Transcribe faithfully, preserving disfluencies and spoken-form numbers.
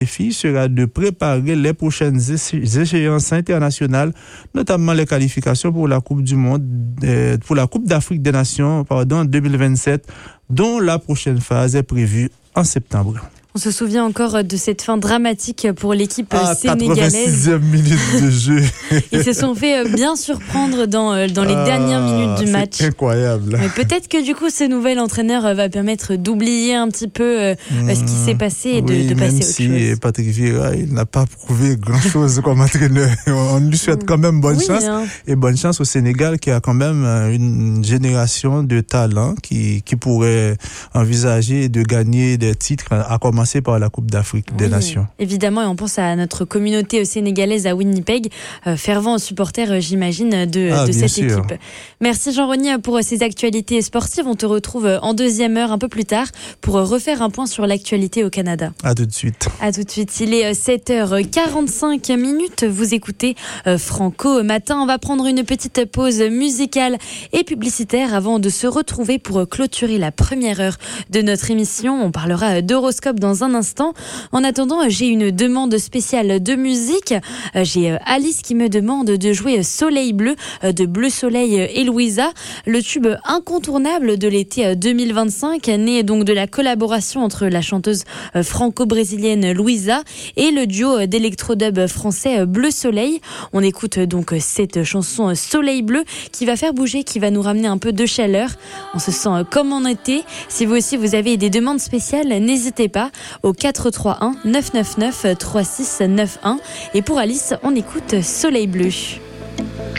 défi sera de préparer les prochaines échéances internationales, notamment les qualifications pour la Coupe du Monde, euh, pour la Coupe d'Afrique des Nations, pardon, en deux mille vingt-sept, dont la prochaine phase est prévue en septembre. On se souvient encore de cette fin dramatique pour l'équipe ah, sénégalaise. quatre-vingt-sixième minute de jeu. Ils se sont fait bien surprendre dans, dans les ah, dernières minutes du match. C'est incroyable. Mais peut-être que du coup, ce nouvel entraîneur va permettre d'oublier un petit peu mmh, ce qui s'est passé et de, oui, de passer même à autre si chose. Patrick Vieira, il n'a pas prouvé grand-chose comme entraîneur. On lui souhaite quand même bonne oui, chance. Hein. Et bonne chance au Sénégal qui a quand même une génération de talents qui, qui pourrait envisager de gagner des titres, à commencer par la Coupe d'Afrique. Afrique des oui, Nations. Évidemment, et on pense à notre communauté sénégalaise à Winnipeg, euh, fervent supporter, euh, j'imagine, de, ah, de cette sûr. équipe. Merci Jean-Rony pour ces actualités sportives. On te retrouve en deuxième heure, un peu plus tard, pour refaire un point sur l'actualité au Canada. À tout de suite. À tout de suite. Il est sept heures quarante-cinq minutes. Vous écoutez euh, Franco Matin. On va prendre une petite pause musicale et publicitaire avant de se retrouver pour clôturer la première heure de notre émission. On parlera d'horoscope dans un instant. En attendant, j'ai une demande spéciale de musique. J'ai Alice qui me demande de jouer Soleil Bleu de Bleu Soleil et Louisa, le tube incontournable de l'été deux mille vingt-cinq, né donc de la collaboration entre la chanteuse franco-brésilienne Louisa et le duo d'électro-dub français Bleu Soleil. On écoute donc cette chanson Soleil Bleu qui va faire bouger, qui va nous ramener un peu de chaleur. On se sent comme en été. Si vous aussi vous avez des demandes spéciales, n'hésitez pas au quatre trois un neuf neuf neuf trois six neuf un. Et pour Alice, on écoute Soleil Bleu.